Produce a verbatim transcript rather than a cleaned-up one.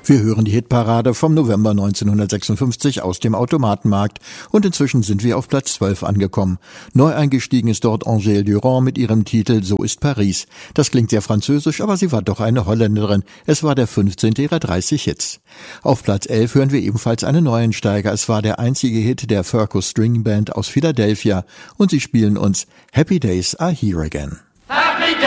Wir hören die Hitparade vom November neunzehnhundertsechsundfünfzig aus dem Automatenmarkt und inzwischen sind wir auf Platz zwölf angekommen. Neu eingestiegen ist dort Angèle Durand mit ihrem Titel So ist Paris. Das klingt sehr französisch, aber sie war doch eine Holländerin. Es war der fünfzehnte ihrer dreißig Hits. Auf Platz elf hören wir ebenfalls einen Neuensteiger. Es war der einzige Hit der Furco String Band aus Philadelphia und sie spielen uns Happy Days Are Here Again.